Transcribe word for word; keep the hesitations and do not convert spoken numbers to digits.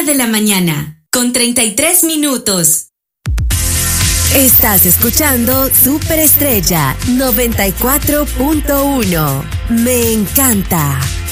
de la mañana, con treinta y tres minutos. Estás escuchando Superestrella noventa y cuatro punto uno. Me encanta.